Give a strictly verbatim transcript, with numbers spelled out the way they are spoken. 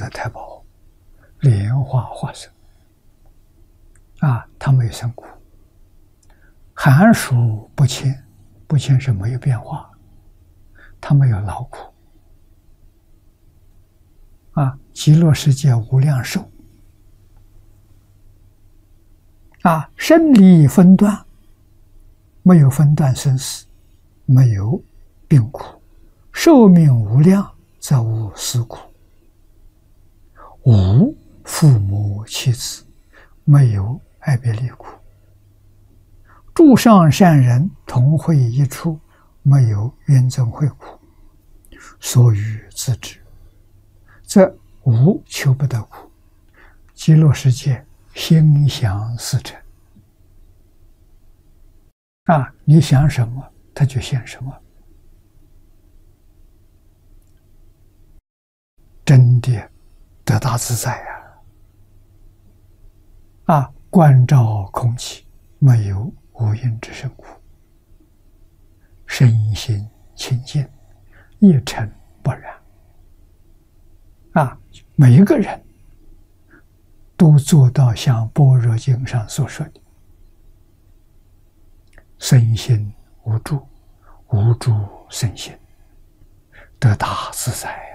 在太保莲花化身啊，他没有生苦，寒暑不迁，不迁是没有变化，他没有劳苦啊。极乐世界无量寿啊，生离分段，没有分段生死，没有病苦，寿命无量，则无死苦，无父母妻子，没有爱别离苦，诸上善人同会一处，没有冤憎会苦，所欲自知，则无求不得苦。极乐世界心想事成啊！你想什么，他就现什么。真的得大自在呀！啊，观照空气，没有无因之生苦，身心清净，一尘不染。啊，每一个人都做到像《般若经》上所说的，身心无住，无住身心，得大自在。